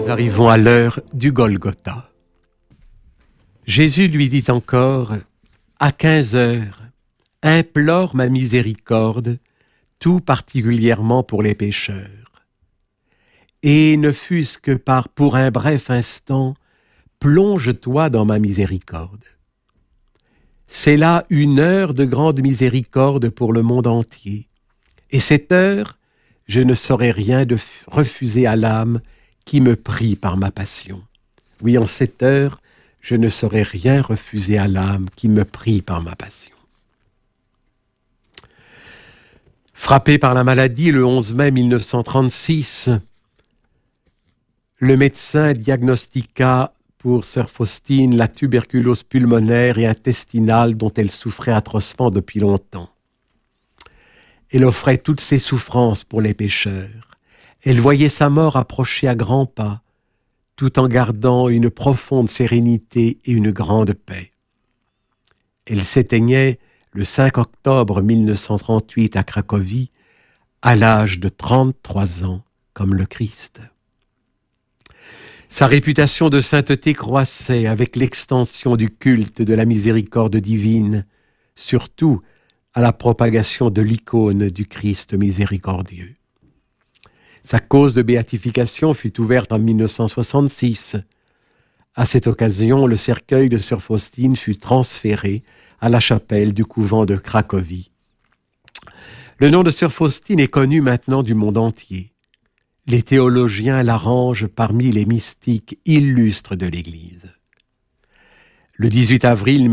Nous arrivons à l'heure du Golgotha. Jésus lui dit encore, à 15 heures, implore ma miséricorde, tout particulièrement pour les pécheurs. Et ne fût-ce que pour un bref instant, plonge-toi dans ma miséricorde. C'est là une heure de grande miséricorde pour le monde entier. Et cette heure, je ne saurais rien de refuser à l'âme qui me prie par ma passion. Oui, en cette heure, je ne saurais rien refuser à l'âme qui me prie par ma passion. Frappé par la maladie le 11 mai 1936, le médecin diagnostiqua pour sœur Faustine la tuberculose pulmonaire et intestinale dont elle souffrait atrocement depuis longtemps. Elle offrait toutes ses souffrances pour les pécheurs. Elle voyait sa mort approcher à grands pas, tout en gardant une profonde sérénité et une grande paix. Elle s'éteignait le 5 octobre 1938 à Cracovie, à l'âge de 33 ans, comme le Christ. Sa réputation de sainteté croissait avec l'extension du culte de la miséricorde divine, surtout à la propagation de l'icône du Christ miséricordieux. Sa cause de béatification fut ouverte en 1966. À cette occasion, le cercueil de sœur Faustine fut transféré à la chapelle du couvent de Cracovie. Le nom de sœur Faustine est connu maintenant du monde entier. Les théologiens la rangent parmi les mystiques illustres de l'Église. Le 18 avril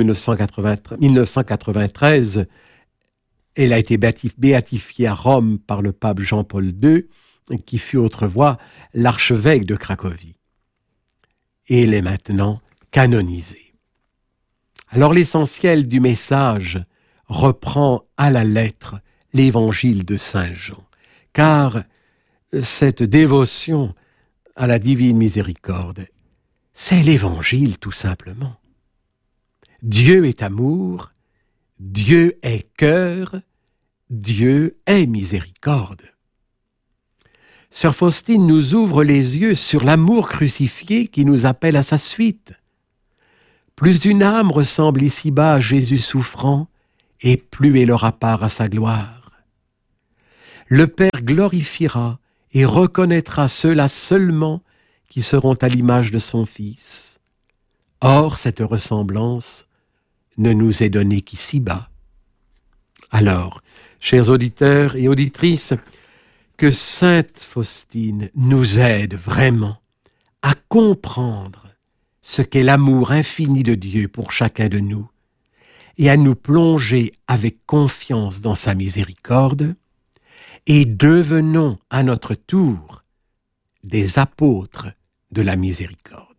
1993, elle a été béatifiée à Rome par le pape Jean-Paul II, qui fut autrefois l'archevêque de Cracovie. Et elle est maintenant canonisée. Alors l'essentiel du message reprend à la lettre l'évangile de Saint Jean, car cette dévotion à la divine miséricorde, c'est l'évangile tout simplement. Dieu est amour, Dieu est cœur, Dieu est miséricorde. Sœur Faustine nous ouvre les yeux sur l'amour crucifié qui nous appelle à sa suite. Plus une âme ressemble ici-bas à Jésus souffrant, et plus elle aura part à sa gloire. Le Père glorifiera et reconnaîtra ceux-là seulement qui seront à l'image de son Fils. Or, cette ressemblance ne nous est donnée qu'ici-bas. Alors, chers auditeurs et auditrices, que Sainte Faustine nous aide vraiment à comprendre ce qu'est l'amour infini de Dieu pour chacun de nous et à nous plonger avec confiance dans sa miséricorde et devenons à notre tour des apôtres de la miséricorde.